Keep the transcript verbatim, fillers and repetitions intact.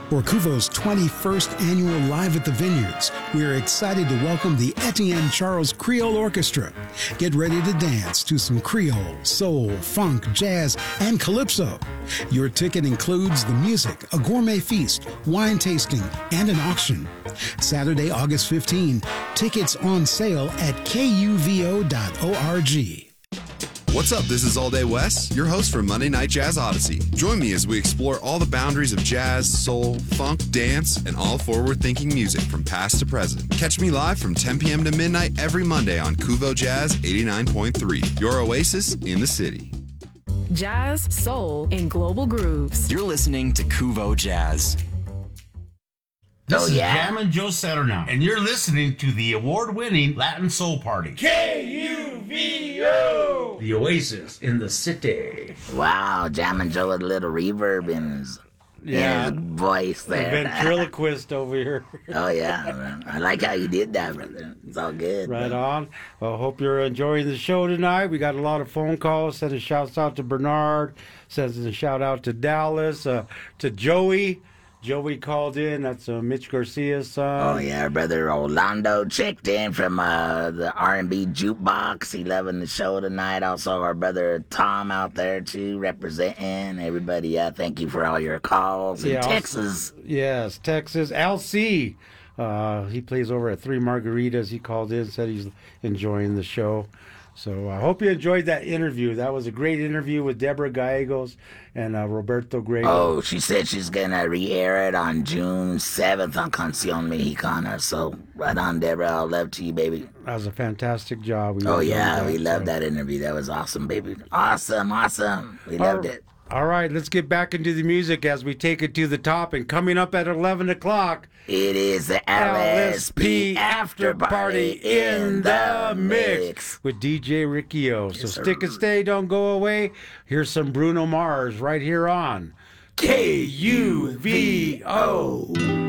For Kuvo's twenty-first annual Live at the Vineyards, we are excited to welcome the Etienne Charles Creole Orchestra. Get ready to dance to some Creole, soul, funk, jazz, and calypso. Your ticket includes the music, a gourmet feast, wine tasting, and an auction. Saturday, August fifteenth, tickets on sale at K U V O dot org. What's up? This is All Day Wes, your host for Monday Night Jazz Odyssey. Join me as we explore all the boundaries of jazz, soul, funk, dance, and all forward-thinking music from past to present. Catch me live from ten p.m. to midnight every Monday on Kuvo Jazz eighty-nine point three, your oasis in the city. Jazz, soul, and global grooves. You're listening to Kuvo Jazz. This oh, is yeah? Jammin' Joe Saturno, and you're listening to the award-winning Latin Soul Party. K U V O! The oasis in the city. Wow, Jammin' Joe with a little reverb in his, yeah. in his voice there. Ventriloquist over here. Oh, yeah. Man. I like how you did that, brother. It's all good. Right bro. on. Well, hope you're enjoying the show tonight. We got a lot of phone calls. Send a shout out to Bernard. Sends a shout out to Dallas, uh, to Joey. Joey called in. That's uh, Mitch Garcia's son. Oh, yeah. Brother Orlando checked in from uh, the R and B Jukebox. He loving the show tonight. Also, our brother Tom out there, too, representing. Everybody, yeah, thank you for all your calls. In Yeah, Texas. Also, yes, Texas. L C. Uh, he plays over at Three Margaritas. He called in, said he's enjoying the show. So I hope you enjoyed that interview. That was a great interview with Deborah Gallegos and uh, Roberto Grego. Oh, she said she's going to re-air it on June seventh on Canción Mexicana. So right on, Deborah. All love to you, baby. That was a fantastic job. We oh, yeah. that, we so. loved that interview. That was awesome, baby. Awesome, awesome. We loved all, it. All right, let's get back into the music as we take it to the top. And coming up at eleven o'clock, it is the L S P After Party in the Mix with D J Ricky O. So yes, stick and stay, don't go away. Here's some Bruno Mars right here on K U V O.